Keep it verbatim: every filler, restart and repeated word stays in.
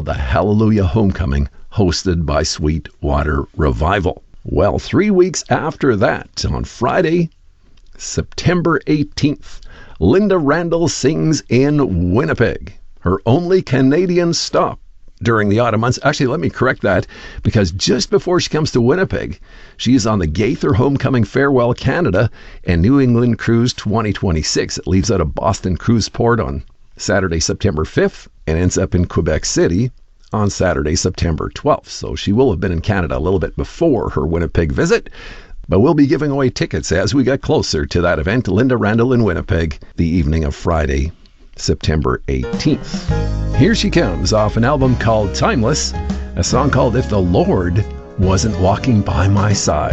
called the Hallelujah Homecoming, hosted by Sweetwater Revival. Well, three weeks after that, on Friday, September eighteenth, Linda Randall sings in Winnipeg, her only Canadian stop during the autumn months. Actually, let me correct that, because just before she comes to Winnipeg, she's on the Gaither Homecoming Farewell Canada and New England Cruise twenty twenty-six. It leaves out of Boston Cruise Port on Saturday, September fifth, and ends up in Quebec City on Saturday, September twelfth. So she will have been in Canada a little bit before her Winnipeg visit, but we'll be giving away tickets as we get closer to that event. Linda Randall in Winnipeg, the evening of Friday, September eighteenth. Here she comes off an album called Timeless, a song called If the Lord Wasn't Walking by My Side.